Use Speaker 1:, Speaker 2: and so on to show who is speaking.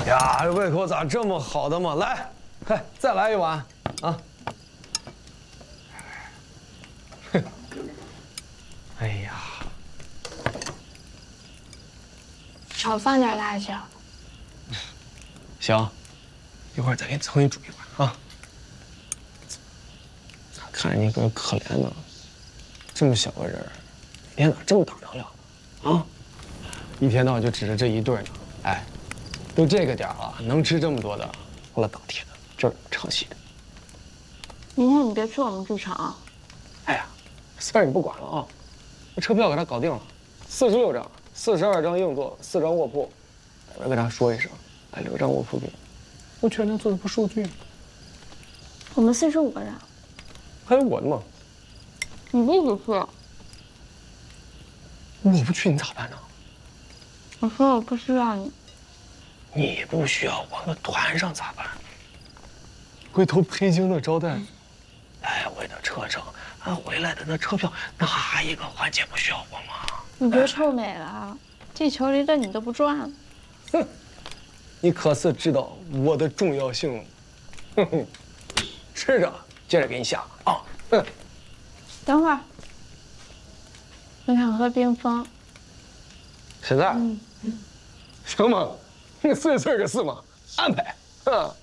Speaker 1: 呀，胃口咋这么好的嘛？来，快再来一碗啊！哼，哎呀，
Speaker 2: 少放点辣椒。
Speaker 1: 行，一会儿再给你重新煮一碗啊。看着你个可怜的，这么小个人，每天咋这么大两两的啊？一天到晚就指着这一对呢。哎，都这个点了，能吃这么多的，我老天的，这儿唱戏的。
Speaker 2: 明天你别去我们剧场啊。
Speaker 1: 哎呀，事儿你不管了啊，那车票给他搞定了，46张，42张硬座，4张卧铺。我跟他说一声，他留张卧铺给你，我全程做的不数据。
Speaker 2: 我们45个人，
Speaker 1: 还有我的嘛。
Speaker 2: 你不许去。
Speaker 1: 我不去你咋办呢？
Speaker 2: 我说我不需要你。
Speaker 1: 你不需要我，那团上咋办？回头北京的招待，来回的车程，回来的那车票，哪一个环节不需要我吗？
Speaker 2: 你别臭美了，地球离着你都不转。
Speaker 1: 哼，你可是知道我的重要性了。哼哼，吃着，接着给你下啊。哼，
Speaker 2: 等会儿，我想喝冰峰。
Speaker 1: 现在，行吗？你碎碎个是吗？安排，啊。